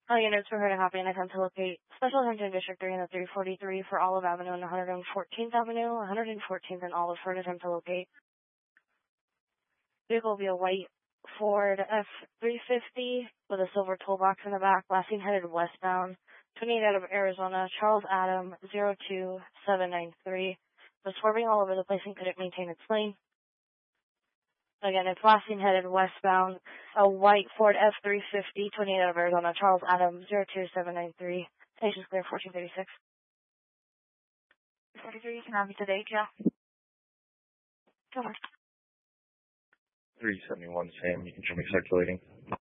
All units were heard a copy and attempt to locate Special Attention District 3 in the 343 for Olive Avenue and 114th Avenue, 114th and Olive for an attempt to locate. Vehicle will be a white Ford F-350 with a silver toolbox in the back, last seen headed westbound, 28 out of Arizona, Charles Adam 02793. Was swerving all over the place and couldn't maintain its lane. Again, it's last seen headed westbound, a white Ford F-350, 28 out of Arizona, Charles Adam 02793. Station's clear, 1436. 43, you can have me today, yeah. Go on. 371 Sam, you can show me circulating.